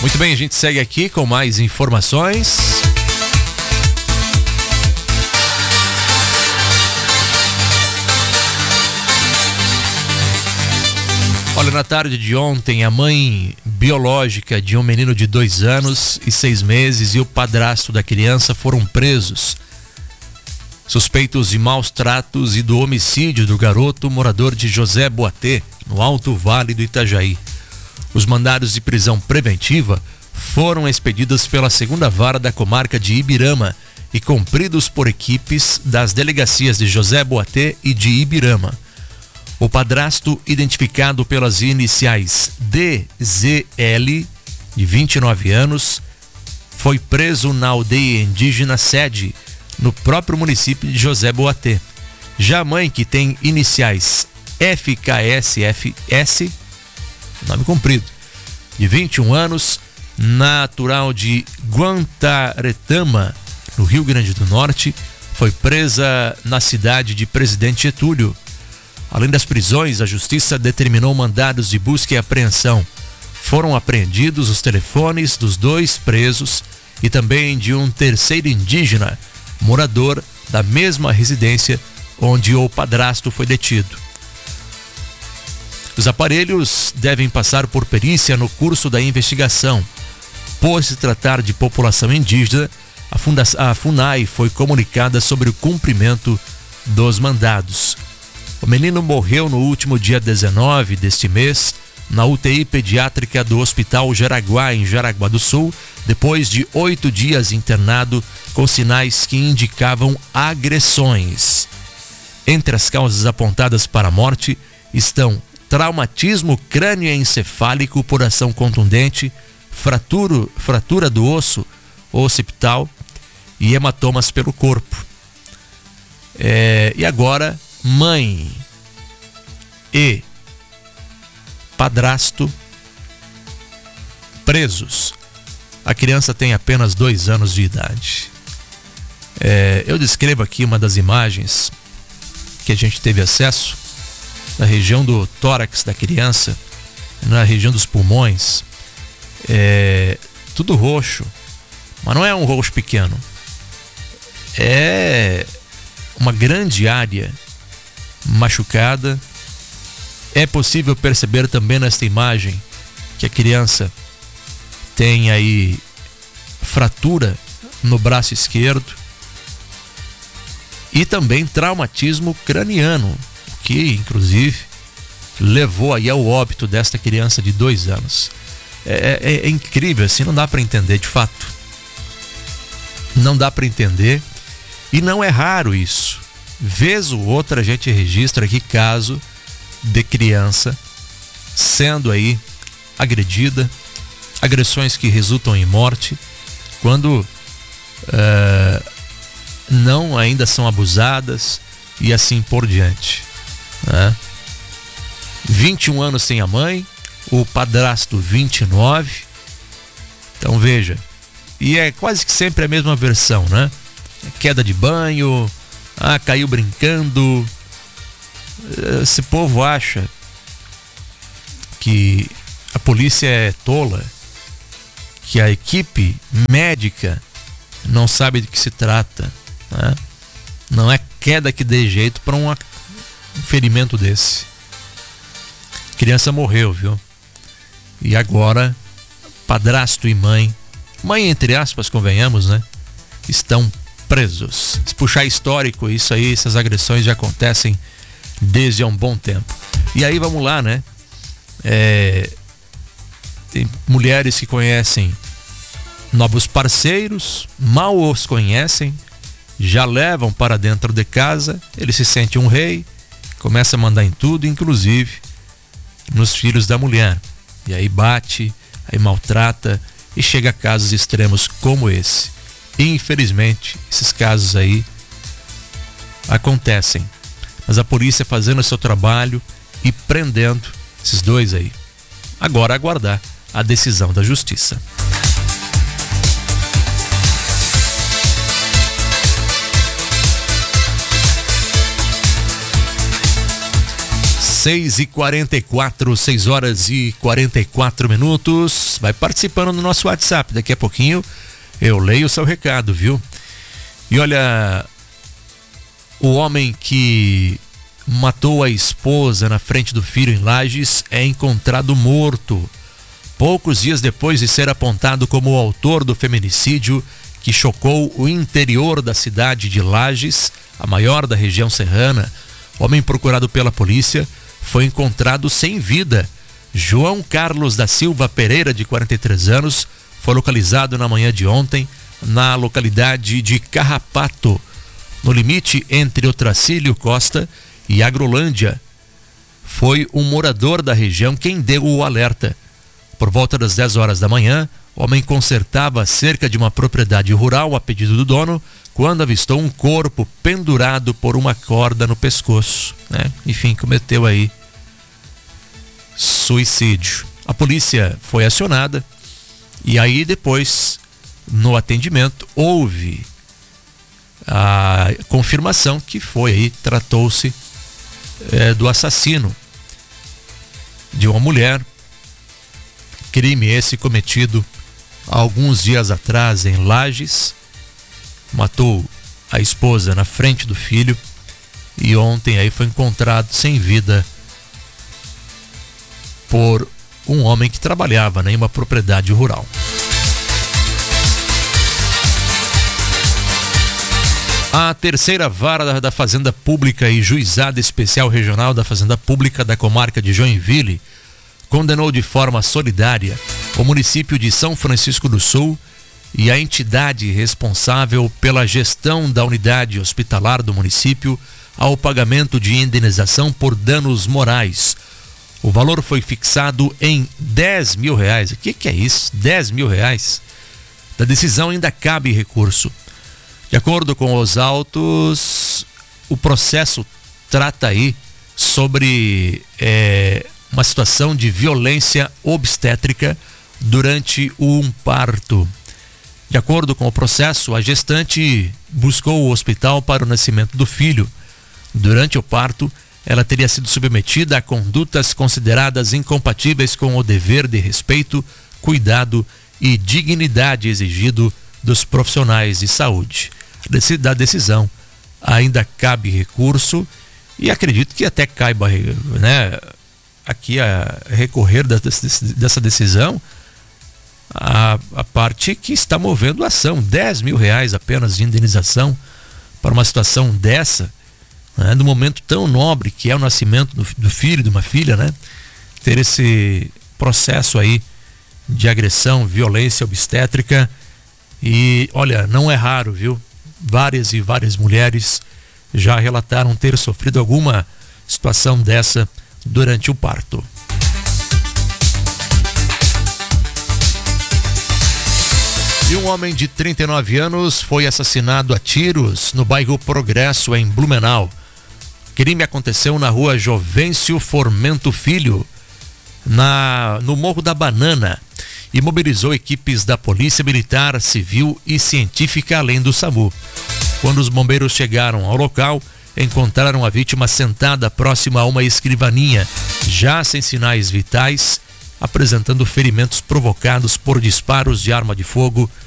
Muito bem, a gente segue aqui com mais informações. Olha, na tarde de ontem, a mãe biológica de um menino de 2 anos e 6 meses e o padrasto da criança foram presos, suspeitos de maus tratos e do homicídio do garoto morador de José Boatê, no Alto Vale do Itajaí. Os mandados de prisão preventiva foram expedidos pela 2ª Vara da Comarca de Ibirama e cumpridos por equipes das delegacias de José Boatê e de Ibirama. O padrasto, identificado pelas iniciais DZL, de 29 anos, foi preso na aldeia indígena sede, no próprio município de José Boatê. Já a mãe, que tem iniciais FKSFS, nome comprido, de 21 anos, natural de Guantaretama, no Rio Grande do Norte, foi presa na cidade de Presidente Getúlio. Além das prisões, a Justiça determinou mandados de busca e apreensão. Foram apreendidos os telefones dos 2 presos e também de um terceiro indígena, morador da mesma residência onde o padrasto foi detido. Os aparelhos devem passar por perícia no curso da investigação. Por se tratar de população indígena, a FUNAI foi comunicada sobre o cumprimento dos mandados. O menino morreu no último dia 19 deste mês, na UTI pediátrica do Hospital Jaraguá, em Jaraguá do Sul, depois de 8 dias internado com sinais que indicavam agressões. Entre as causas apontadas para a morte estão traumatismo crânioencefálico por ação contundente, fratura do osso occipital e hematomas pelo corpo. E agora, mãe e padrasto presos. A criança tem apenas 2 anos de idade. Eu descrevo aqui uma das imagens que a gente teve acesso, na região do tórax da criança, na região dos pulmões. Tudo roxo, mas não é um roxo pequeno. É uma grande área machucada. É possível perceber também nesta imagem que a criança tem aí fratura no braço esquerdo e também traumatismo craniano, que inclusive levou aí ao óbito desta criança de 2 anos. É incrível, assim, não dá para entender de fato. Não dá para entender, e não é raro isso. Vez ou outra a gente registra aqui caso de criança sendo aí agredida, agressões que resultam em morte, quando não ainda são abusadas e assim por diante, né? 21 anos sem a mãe, o padrasto 29. Então veja, e é quase que sempre a mesma versão, né? Queda de banho, caiu brincando. Esse povo acha que a polícia é tola, que a equipe médica não sabe de que se trata, né? Não é queda que dê jeito para um ferimento desse. A criança morreu, viu? E agora, padrasto e mãe entre aspas, convenhamos, né? Estão presos. Se puxar histórico, isso aí, essas agressões já acontecem desde há um bom tempo. E aí vamos lá, né? Tem mulheres que conhecem novos parceiros, mal os conhecem, já levam para dentro de casa, ele se sente um rei, começa a mandar em tudo, inclusive nos filhos da mulher. E aí bate, aí maltrata e chega a casos extremos como esse. E, infelizmente, esses casos aí acontecem. Mas a polícia fazendo o seu trabalho e prendendo esses 2 aí. Agora aguardar a decisão da justiça. 6h44, 6 horas e 44 minutos. Vai participando no nosso WhatsApp. Daqui a pouquinho eu leio o seu recado, viu? E olha, o homem que matou a esposa na frente do filho em Lages é encontrado morto. Poucos dias depois de ser apontado como o autor do feminicídio que chocou o interior da cidade de Lages, a maior da região serrana, o homem procurado pela polícia foi encontrado sem vida. João Carlos da Silva Pereira, de 43 anos, foi localizado na manhã de ontem na localidade de Carrapato, no limite entre Otracílio Costa e Agrolândia. Foi um morador da região quem deu o alerta. Por volta das 10 horas da manhã, o homem consertava cerca de uma propriedade rural a pedido do dono, quando avistou um corpo pendurado por uma corda no pescoço, né? Enfim, cometeu aí suicídio. A polícia foi acionada e aí depois, no atendimento, houve a confirmação que foi aí, tratou-se do assassino de uma mulher. Crime esse cometido há alguns dias atrás em Lages. Matou a esposa na frente do filho e ontem aí foi encontrado sem vida por um homem que trabalhava em uma propriedade rural. A terceira vara da Fazenda Pública e Juizada Especial Regional da Fazenda Pública da comarca de Joinville condenou de forma solidária o município de São Francisco do Sul e a entidade responsável pela gestão da unidade hospitalar do município ao pagamento de indenização por danos morais. O valor foi fixado em R$10 mil. O que é isso? R$10 mil. Da decisão ainda cabe recurso. De acordo com os autos, o processo trata aí sobre uma situação de violência obstétrica durante um parto. De acordo com o processo, a gestante buscou o hospital para o nascimento do filho. Durante o parto, ela teria sido submetida a condutas consideradas incompatíveis com o dever de respeito, cuidado e dignidade exigido dos profissionais de saúde. Da decisão ainda cabe recurso e acredito que até caiba, né, aqui a recorrer dessa decisão a parte que está movendo a ação. R$10 mil apenas de indenização para uma situação dessa, né, no momento tão nobre que é o nascimento do filho, de uma filha, né? Ter esse processo aí de agressão, violência obstétrica. E olha, não é raro, viu? Várias e várias mulheres já relataram ter sofrido alguma situação dessa durante o parto. E um homem de 39 anos foi assassinado a tiros no bairro Progresso, em Blumenau. O crime aconteceu na rua Jovencio Formento Filho, no Morro da Banana, e mobilizou equipes da Polícia Militar, Civil e Científica, além do SAMU. Quando os bombeiros chegaram ao local, encontraram a vítima sentada próxima a uma escrivaninha, já sem sinais vitais, apresentando ferimentos provocados por disparos de arma de fogo